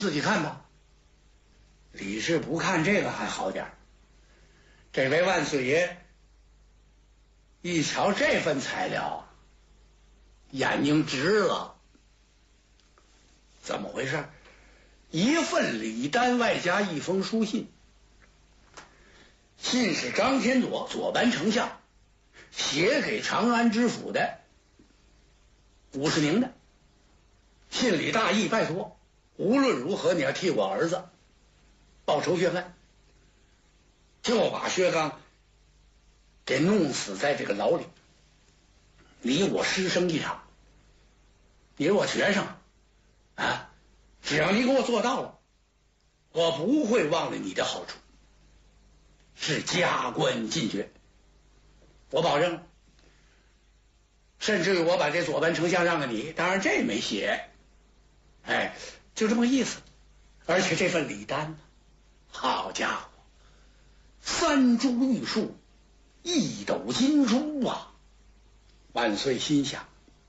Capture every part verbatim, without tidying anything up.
自己看吧。李氏不看这个还好点儿，这位万岁爷一瞧这份材料，眼睛直了。怎么回事？一份礼单外加一封书信，信是张天佐左班丞相写给长安知府的武士宁的，信里大意，拜托无论如何你要替我儿子报仇雪恨，就把薛刚给弄死在这个牢里，你我师生一场，你是我学生啊，只要你给我做到了，我不会忘了你的好处，是加官进爵，我保证。甚至于我把这左班丞相让给你，当然这没写，哎，就这么个意思。而且这份礼单，好家伙，三株玉树，一斗金珠啊！万岁心想：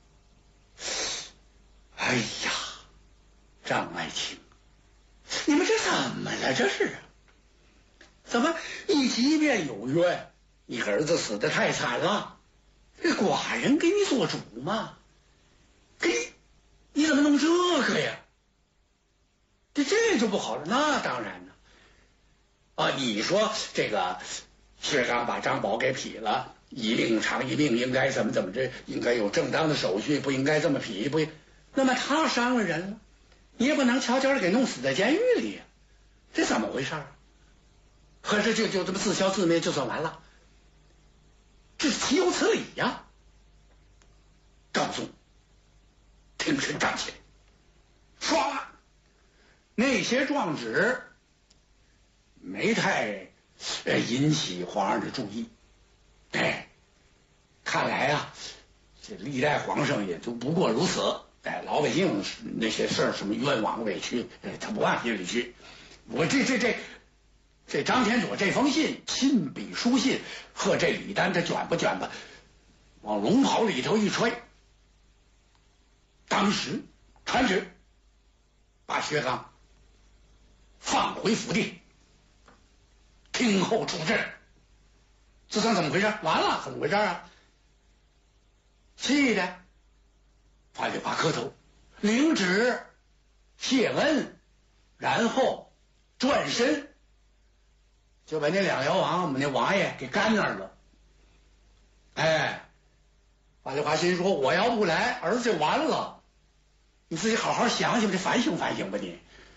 哎呀，张爱卿，你们这怎么了？这是啊？怎么你即便有冤，你儿子死得太惨了，这寡人给你做主嘛？给你，你怎么弄这个呀？这这就不好了。那当然了，啊，你说这个薛刚把张宝给劈了，一命偿一命，应该怎么怎么着，应该有正当的手续，不应该这么劈，不？那么他伤了人了，你也不能悄悄的给弄死在监狱里，这怎么回事？可是就就这么自消自灭就算完了？这是岂有此理呀！赵宗挺身站起来，唰，那些状纸没太呃引起皇上的注意。哎，看来啊，这历代皇上也就不过如此。哎，老百姓那些事儿，什么冤枉委屈，他不往心里去。我这这这这张天佐这封信，亲笔书信和这礼单，这卷吧卷吧，往龙袍里头一揣，当时传旨把薛刚放回府邸，听候处置。这算怎么回事？完了，怎么回事啊？气的发就把磕头领旨谢恩，然后转身就把那两辽王我们那王爷给干那儿了。哎，法律华心说：“我要不来，儿子就完了。你自己好好想想，得反省反省吧你。”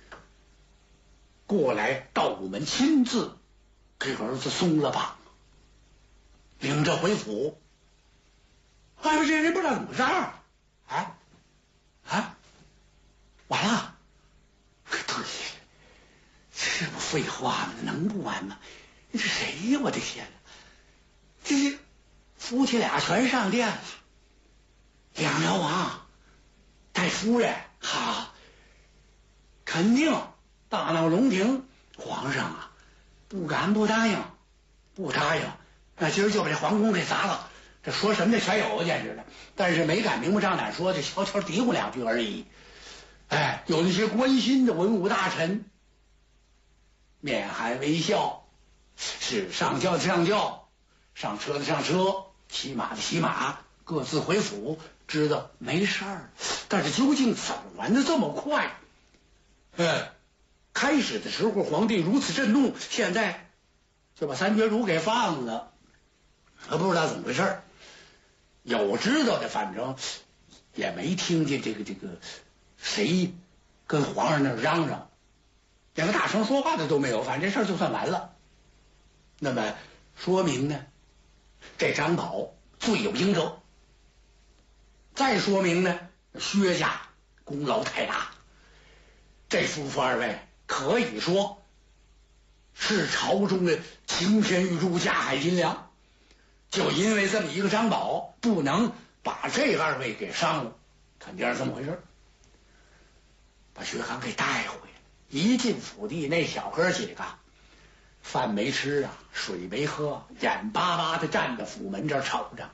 过来到午门亲自给儿子松了绑，领着回府。哎，这人不知道怎么回事儿，啊啊，完了！对，这不废话吗？能不完吗？你是谁呀？我的天！这是夫妻俩全上殿了，两辽王带夫人，好，肯定大闹龙庭。皇上啊，不敢不答应，不答应，那今儿就把这皇宫给砸了。这说什么这全有，简直的！但是没敢明目张胆说，就悄悄嘀咕两句而已。哎，有那些关心的文武大臣面含微笑，是上轿的上轿，上车的上车，骑马的骑马，各自回府，知道没事儿。但是究竟怎么完的这么快？哎，开始的时候皇帝如此震怒，现在就把三绝主给放了，他不知道怎么回事。有知道的，反正也没听见这个这个谁跟皇上那儿嚷嚷，连个大声说话的都没有，反正这事儿就算完了。那么说明呢，这张宝罪有应得。再说明呢，薛家功劳太大，这夫妇二位可以说是朝中的擎天玉柱，架海金梁。就因为这么一个张宝，不能把这二位给伤了，肯定是这么回事。把薛刚给带回来，一进府邸，那小哥几个饭没吃啊，水没喝，眼巴巴的站在府门这儿瞅着。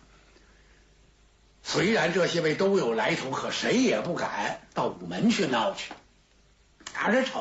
虽然这些位都有来头，可谁也不敢到午门去闹去。 俩人吵。